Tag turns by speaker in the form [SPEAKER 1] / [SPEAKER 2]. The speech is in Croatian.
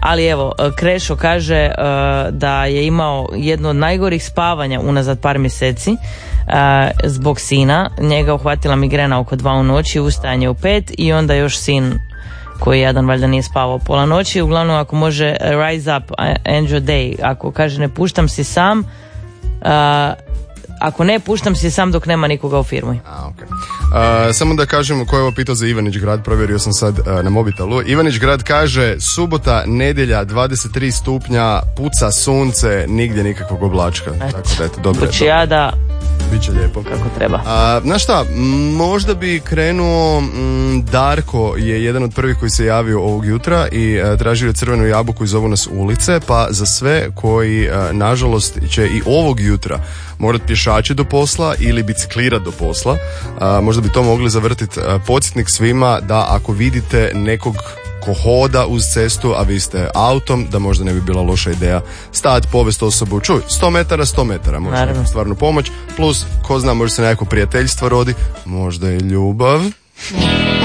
[SPEAKER 1] Ali evo, Krešo kaže da je imao jedno od najgorih spavanja unazad par mjeseci zbog sina. Njega uhvatila migrena oko 2 u noći, ustajanje u 5 i onda još sin koji jadan valjda nije spavao pola noći. Uglavnom, ako može rise up, end your day. Ako kaže ne puštam si sam, ako ne puštam si sam dok nema nikoga u firmi.
[SPEAKER 2] Okay. Samo da kažem ko je ovo pitao za Ivanić grad, provjerio sam sad na mobitelu. Ivanić grad kaže subota, nedjelja, 23 stupnja, puca sunce, nigdje nikakvog oblačka. Tako da eto, dobro je to. Biće lijepo.
[SPEAKER 1] Kako treba.
[SPEAKER 2] Znaš šta, možda bi krenuo, Darko je jedan od prvih koji se javio ovog jutra i tražio je crvenu jabuku i zovu nas ulice, pa za sve koji nažalost će i ovog jutra morat pješači do posla ili biciklirat do posla, možda bi to mogli zavrtiti. Podsjetnik svima da ako vidite nekog ko hoda uz cestu, a vi ste autom, da možda ne bi bila loša ideja stati, povesti osobu, čuj, 100 metara, možda neku stvarnu pomoć, plus, ko zna, možda se nekako prijateljstvo rodi, možda i ljubav.